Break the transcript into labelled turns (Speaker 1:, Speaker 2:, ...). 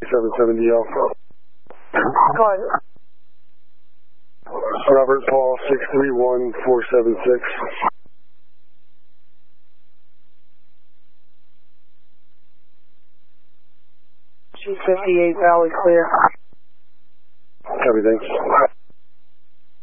Speaker 1: 3770 Alpha.
Speaker 2: Go ahead.
Speaker 1: Robert Paul 631476.
Speaker 2: 258 Valley clear.
Speaker 1: Copy, thanks.